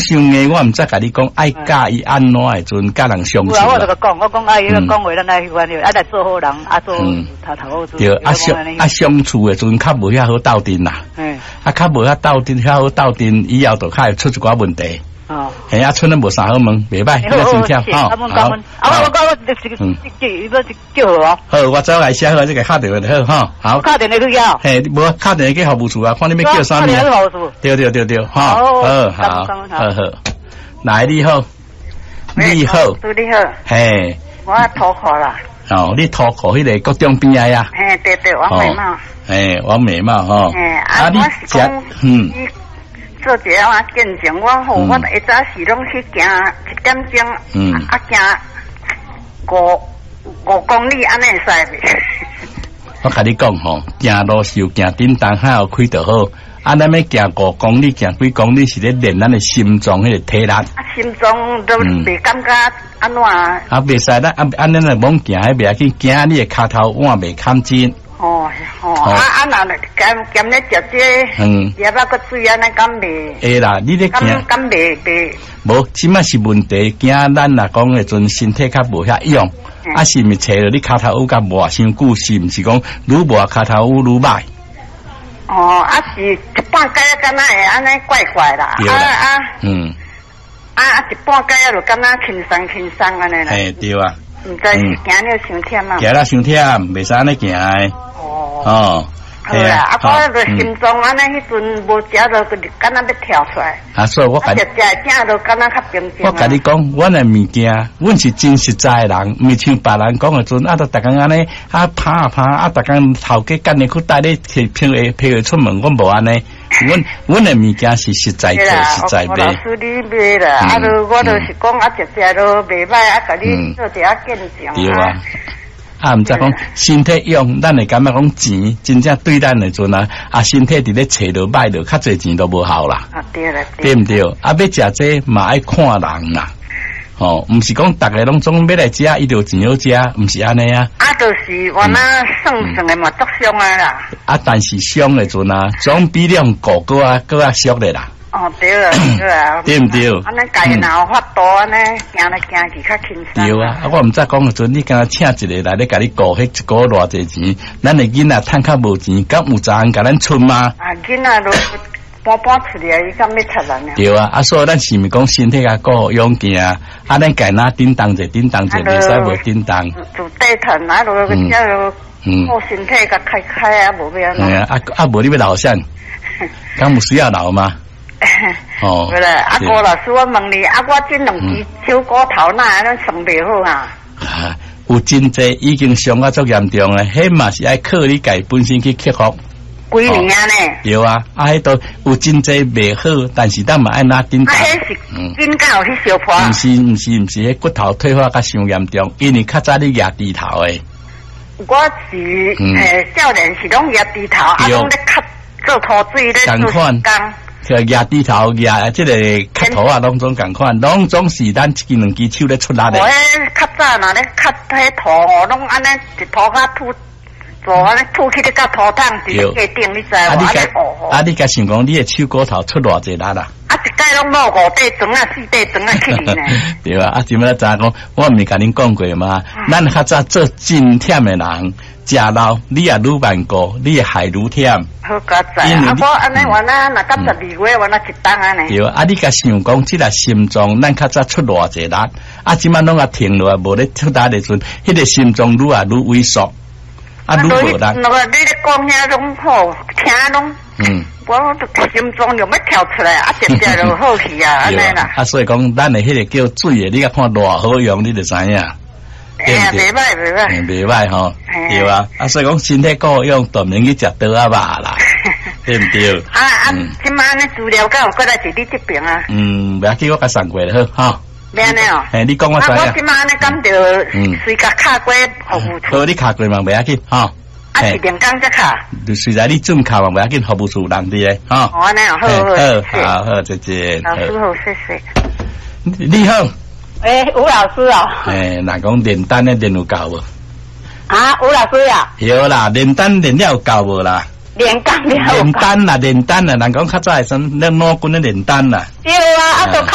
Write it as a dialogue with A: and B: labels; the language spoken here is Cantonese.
A: 伤硬，我毋知甲你讲，爱教伊安怎会阵甲人相处啦。
B: 我就讲，我讲阿姨讲话，咱爱关照，爱来做好人，做头好做。
A: 对，相处诶阵较无遐好斗阵啦。较无遐斗阵，较好斗阵，以后就较会出一寡问题。哦，嘿，村咧无啥好问，袂歹，你先听吼。叫我。好，我走来写好，这个敲电话就好，好。
B: 敲电话去要。
A: 嘿，无敲电话去服务处啊，看你要叫啥物。对，好，好。来，你好，你好，
B: 你好。
A: 嘿，
B: 我脱裤啦。
A: 哦，你脱裤迄个国中边仔呀？
B: 嘿，对，王美貌。
A: 嘿，王美貌吼。
B: 啊，你讲，做一个见证，我一早时拢去行1点钟，行5公里安尼使袂？
A: 我甲你讲吼，行路是有行叮当还有开就好。咱要行5公里，行几公里是咧练咱的心脏迄个体力。
B: 心脏都袂感觉安怎？
A: 袂使咱咱来猛行，迄袂要紧，行你的骹头腕袂堪筋。那兼咧食这，也捌个水安尼敢袂？会啦，你咧行
B: 敢袂？
A: 无，即摆是问题，惊咱若讲迄阵身体较无遐用，是毋是找着你骹头有甲磨伤久，是毋是讲愈磨骹头有愈歹？
B: 是一半解敢若会安尼怪怪啦，一半解就敢若轻松安尼啦。
A: 对啊。
B: 毋知是行了伤忝啊？
A: 行了伤忝，袂使安尼行诶。
B: 好啦，我就心脏安尼迄阵无食就敢若要跳出来。
A: 所以我甲你
B: 食正就敢若较平静。
A: 我甲你讲，阮诶物件，阮是真实在诶人，毋像别人讲诶阵，都逐工安尼拍，逐工头家干你去带你去批出门，阮无安尼。阮诶物件是实在卖。
B: 老师你卖啦，我就是讲食都袂歹，甲你做一下见证。
A: 对啊，毋知讲身体用，咱会感觉讲钱真正对咱来阵身体伫咧找着歹着，较侪钱都无效啦。
B: 对啦，
A: 对毋对？要食这嘛爱看人啦。毋是讲逐个拢总要来食，伊就钱好食，毋是安尼啊。
B: 就是我那算的嘛，足伤啊啦。但
A: 是伤的阵总比两个搁较俗的啦。
B: 对啊，
A: 对毋对？
B: 安尼家己若有法度，安尼行来行去较轻松。
A: 对啊，我毋知讲的阵，你敢请一个来咧，甲你顾迄一个偌济钱，咱的囡仔趁较无钱，敢有责任甲咱出吗？
B: 囡仔都搬出来，伊敢要插咱呢？
A: 对啊，所以咱是毋讲身体较顾勇健咱家哪叮当者，袂使无叮当。
B: 做地毯就好身体甲开无要安。
A: 无你要留啥？敢有需要留吗？
B: 对啦，郭老师，我问你，我这2支手骨头哪咱算袂好啊？
A: 有真济已经伤啊足严重诶，迄嘛是爱靠你家本身去克服。
B: 几年啊呢？
A: 对啊，迄都有真济袂好，但是咱嘛爱拿叮当。
B: 迄是真敢有去小破？
A: 毋是，迄骨头退化较伤严重，因为较早你压低头诶。
B: 我是少年是拢压低头，拢咧吸做土水咧做工。
A: 压低头压这个磕头拢总共款，拢总是咱1支2支手咧出力的。
B: 我较早若咧磕迄头，拢安尼一头甲吐，做安尼吐起咧甲土桶伫地顶，你知无？
A: 你甲想讲，你的手骨头出偌济力啦？
B: 一届拢攞5块砖4块砖去呢。
A: 对啊，怎么知讲？我毋是甲恁讲过吗？咱较早做真忝的人。食老，你也愈慢过，你也害愈忝。
B: 好佳哉我安尼我若到12月，我一当安尼。
A: 对你甲想讲，即个心脏，咱较早出偌济力，即摆拢停落来，无咧出力的阵，迄个心脏愈萎缩，愈无力。
B: 你咧讲遐拢好，听拢。我心脏就要跳出来，直就好去安尼啦。
A: 所以讲，咱的迄个叫水的，你甲看偌好用，你就知影。
B: 袂
A: 歹吼，对啊，所以讲身体顾用，当然去食刀肉啦，对毋对？
B: 即摆安尼资料敢有过来伫你这边啊？
A: 袂要紧，我甲送过了好。
B: 免呢
A: 你讲我知影。
B: 我即摆安尼敢着随甲卡过服务处。
A: 好，你卡过嘛袂要紧，
B: 是连工才卡。
A: 随在你准卡嘛袂要紧，服务处人伫咧，
B: 安尼
A: 好，再见。
B: 老师好，谢谢。
A: 你好。
B: 吴老师哦。
A: 若讲连单咧连有够无？
B: 吴老师啊。
A: 有啦，连单连了有够无啦？
B: 连单了。
A: 连单啦，人讲较早诶，咱老军咧连单啦。
B: 对啊，